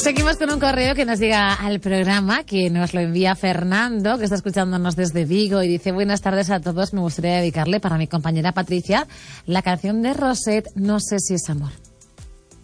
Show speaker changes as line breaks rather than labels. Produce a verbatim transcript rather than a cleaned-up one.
Seguimos con un correo que nos llega al programa, que nos lo envía Fernando, que está escuchándonos desde Vigo, y dice: buenas tardes a todos, me gustaría dedicarle para mi compañera Patricia la canción de Rosette, No sé si es amor.